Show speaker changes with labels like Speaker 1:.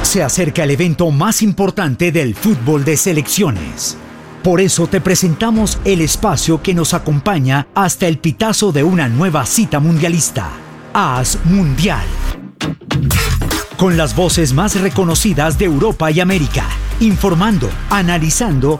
Speaker 1: Se acerca el evento más importante del fútbol de selecciones. Por eso te presentamos el espacio que nos acompaña hasta el pitazo de una nueva cita mundialista. AS Mundial. Con las voces más reconocidas de Europa y América, informando, analizando